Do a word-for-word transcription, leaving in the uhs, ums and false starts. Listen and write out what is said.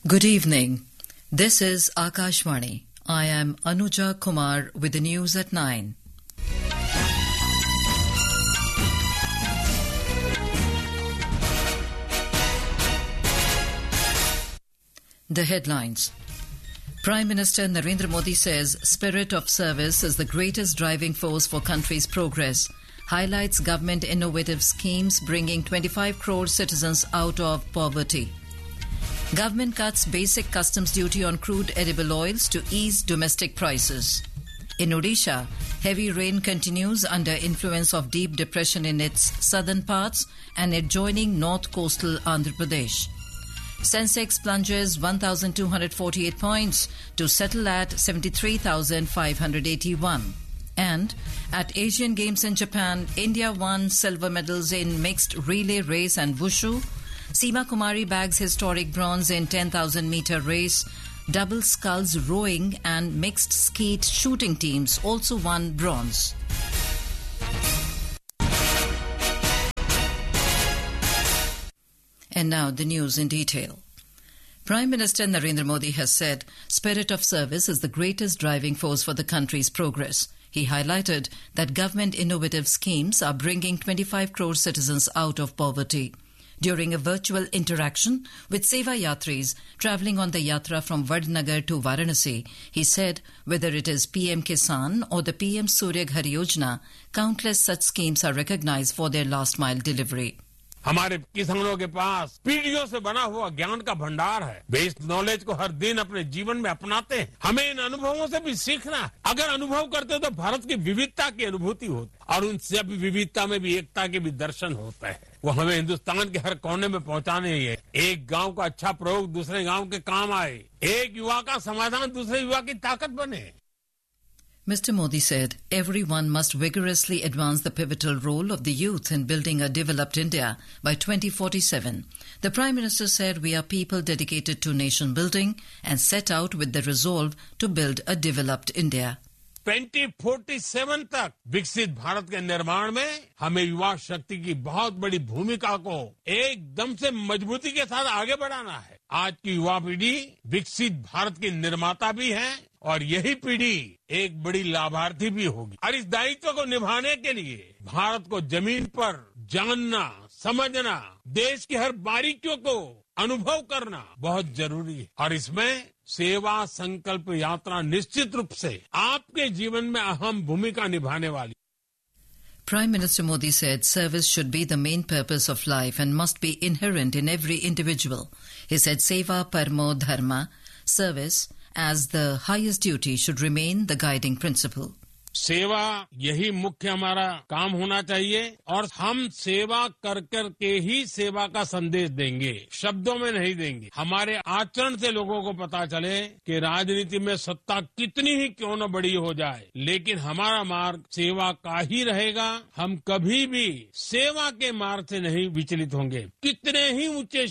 Good evening. This is Akashvani. I am Anuja Kumar with the news at nine. The headlines. Prime Minister Narendra Modi says spirit of service is the greatest driving force for country's progress. Highlights government innovative schemes bringing twenty-five crore citizens out of poverty. Government cuts basic customs duty on crude edible oils to ease domestic prices. In Odisha, heavy rain continues under influence of deep depression in its southern parts and adjoining north coastal Andhra Pradesh. Sensex plunges one thousand two hundred forty-eight points to settle at seventy-three thousand five hundred eighty-one. And at Asian Games in Japan, India won silver medals in mixed relay race and wushu. Seema Kumari bags historic bronze in ten thousand metre race. Double sculls rowing and mixed skeet shooting teams also won bronze. And now the news in detail. Prime Minister Narendra Modi has said spirit of service is the greatest driving force for the country's progress. He highlighted that government innovative schemes are bringing twenty-five crore citizens out of poverty. During a virtual interaction with Seva Yatris travelling on the Yatra from Vadnagar to Varanasi, he said whether it is P M Kisan or the P M Surya Ghar Yojana, countless such schemes are recognised for their last mile delivery. हमारे किसानों के पास पीढ़ियों से बना हुआ ज्ञान का भंडार है। वे इस नॉलेज को हर दिन अपने जीवन में अपनाते हैं। हमें इन अनुभवों से भी सीखना है। अगर अनुभव करते तो भारत की विविधता की अनुभूति होती और उन सब विविधता में भी एकता के भी दर्शन होता है। वो हमें हिंदुस्तान के हर कोने में पहुंचाने ही है। एक गांव का अच्छा प्रयोग दूसरे गांव के काम आए। एक युवा का समाधान दूसरे युवा की ताकत बने। Mister Modi said everyone must vigorously advance the pivotal role of the youth in building a developed India by twenty forty-seven. The Prime Minister said we are people dedicated to nation building and set out with the resolve to build a developed India. twenty forty-seven तक विकसित भारत के निर्माण में हमें युवा शक्ति की बहुत बड़ी भूमिका को एकदम से मजबूती के साथ आगे बढ़ाना है। आज की युवा पीढ़ी विकसित भारत की निर्माता भी है और यही पीढ़ी एक बड़ी लाभार्थी भी होगी और इस दायित्व को निभाने के लिए भारत को जमीन पर जानना, समझना, देश की हर बारीकियों को अनुभव करना बहुत जरूरी है और इसमें सेवा संकल्प यात्रा निश्चित रूप से आपके जीवन में अहम भूमिका निभाने वाली। Prime Minister Modi said service should be the main purpose of life and must be inherent in every individual. He said Seva Paramo Dharma, service as the highest duty should remain the guiding principle. सेवा यही मुख्य हमारा काम होना चाहिए और हम सेवा कर कर के ही सेवा का संदेश देंगे, शब्दों में नहीं देंगे। हमारे आचरण से लोगों को पता चले कि राजनीति में सत्ता कितनी ही क्यों न बड़ी हो जाए, लेकिन हमारा मार्ग सेवा का ही रहेगा। हम कभी भी सेवा के मार्ग से नहीं विचलित होंगे। कितने ही ऊंचे